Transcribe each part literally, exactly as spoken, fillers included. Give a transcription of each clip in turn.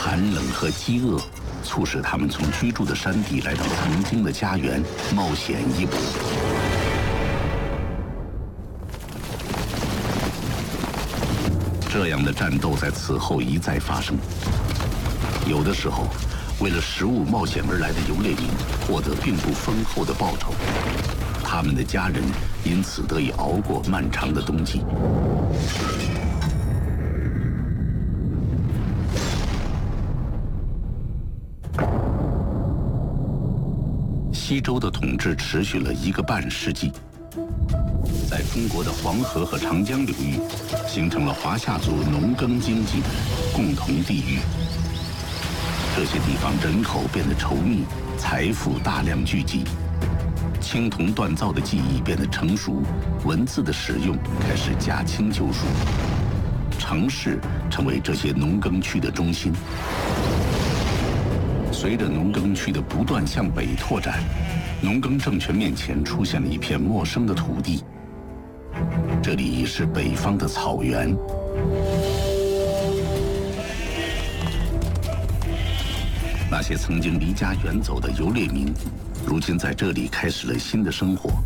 寒冷和饥饿促使他们从居住的山地来到曾经的家园，冒险一搏。这样的战斗在此后一再发生。有的时候，为了食物冒险而来的游猎民获得并不丰厚的报酬，他们的家人因此得以熬过漫长的冬季。西周的统治持续了一个半世纪，在中国的黄河和长江流域，形成了华夏族农耕经济的共同地域。这些地方人口变得稠密，财富大量聚集，青铜锻造的技艺变得成熟，文字的使用开始驾轻就熟，城市成为这些农耕区的中心。随着农耕区的不断向北拓展，农耕政权面前出现了一片陌生的土地。这里是北方的草原。那些曾经离家远走的游猎民，如今在这里开始了新的生活。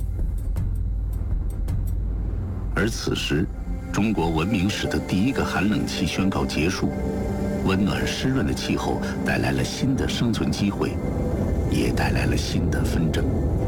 而此时，中国文明史的第一个寒冷期宣告结束。温暖湿润的气候带来了新的生存机会，也带来了新的纷争。